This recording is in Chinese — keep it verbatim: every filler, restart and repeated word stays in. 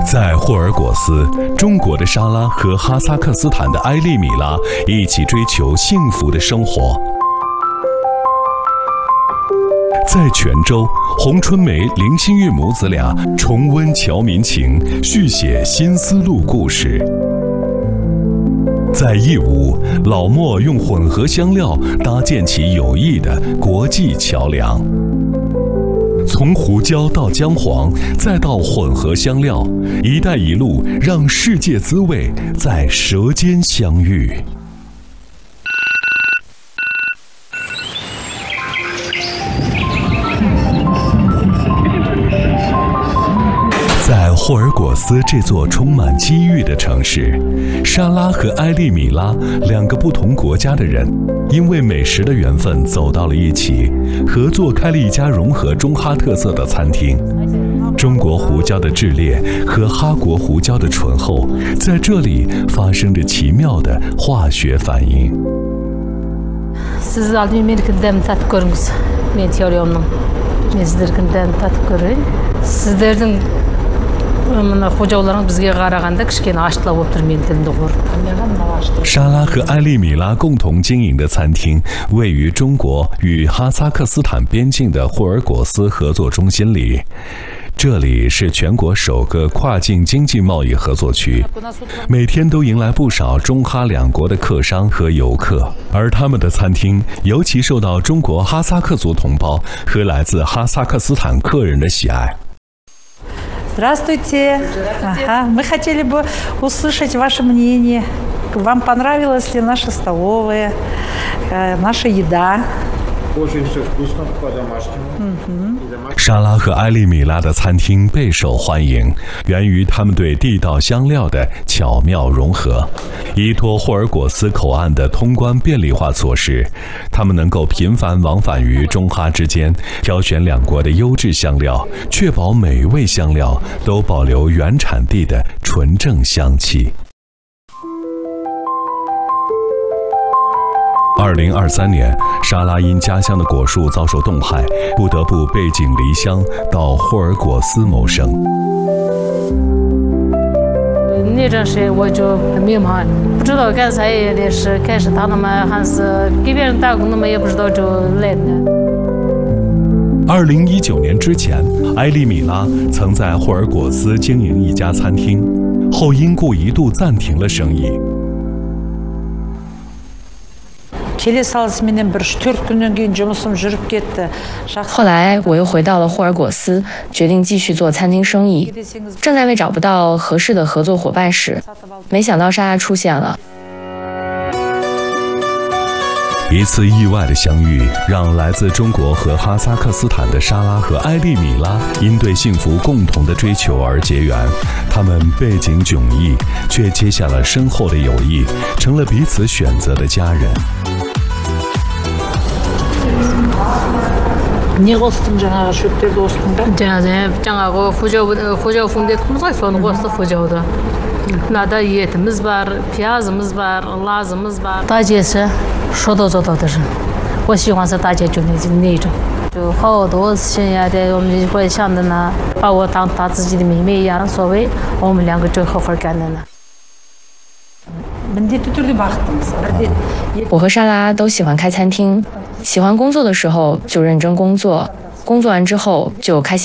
在霍尔果斯，中国的莎拉和哈萨克斯坦的埃利米拉一起追求幸福的生活。在泉州，洪春梅、林心玉母子俩重温侨民情，续写新丝路故事。在义乌，老莫用混合香料搭建起友谊的国际桥梁。从胡椒到姜黄，再到混合香料，一带一路让世界滋味在舌尖相遇。在霍尔果斯这座充满机遇的城市，莎拉和埃利米拉两个不同国家的人，因为美食的缘分走到了一起，合作开了一家融合中哈特色的餐厅。中国胡椒的炽烈和哈国胡椒的醇厚，在这里发生着奇妙的化学反应。 Siz aldın meniki dämini tatıp görüңiz. Men teoriyamның. Men sizlerkin dämini tatıp göreyim. Sizlerдің мына хожауларың бізге қарағанда кішкене аштылау болып тұр менің тілімді қорып. 莎拉和埃利米拉共同经营的餐厅位于中国与哈萨克斯坦边境的霍尔果斯合作中心里。这里是全国首个跨境经济贸易合作区，每天都迎来不少中哈两国的客商和游客，而他们的餐厅尤其受到中国哈萨克族同胞和来自哈萨克斯坦客人的喜爱。 Здравствуйте. Ага. Мы хотели бы услышать ваше мнение. Вам понравилась ли наша столовая, наша еда? Очень все вкусно, по-домашнему. 莎拉和埃利米拉的餐厅备受欢迎，源于他们对地道香料的巧妙融合。依托霍尔果斯口岸的通关便利化措施，他们能够频繁往返于中哈之间，挑选两国的优质香料，确保每味香料都保留原产地的纯正香气。二零二三年，莎拉因家乡的果树遭受冻害，不得不背井离乡到霍尔果斯谋生。 那阵时我就很迷茫，不知道干啥也是开始打那么还是给别人打工，那么也不知道就来的。 二零一九年之前，埃利米拉曾在霍尔果斯经营一家餐厅，后因故一度暂停了生意。 后来我又回到了霍尔果斯，决定继续做餐厅生意。正在为找不到合适的合作伙伴时，没想到莎拉出现了。 一次意外的相遇，让来自中国和哈萨克斯坦的莎拉和埃利米拉因对幸福共同的追求而结缘。他们背井迥异，却结下了深厚的友谊，成了彼此选择的家人。 Не қостың жаңағы шөптерді қостың ба? Жаңағы жаңағы хожау хожау фунт еттіңіз ғой, соны қостық хожауды. Мынада етіміз бар, пиязымыз бар, лазымыз бар. 大姐是说到做到的人，我喜欢是大姐就那那种，就好多事情呀的，我们会想着呢，把我当当自己的妹妹一样，所谓我们两个就合伙干的呢。 我和莎拉都喜欢开餐厅，喜欢工作的时候就认真工作，工作完之后就开心。